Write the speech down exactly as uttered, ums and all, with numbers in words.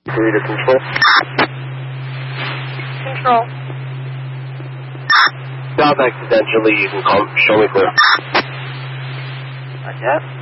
Three to control. Control. Stop accidentally, you can call, show me clear. Roger.